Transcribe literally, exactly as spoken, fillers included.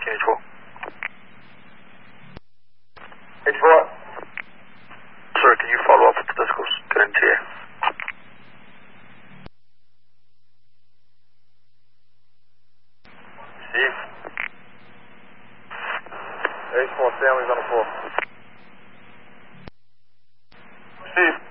H four. H four. Sir, can you follow up with the discos? Get into here. Steve. H four, Stanley's on the floor. Steve.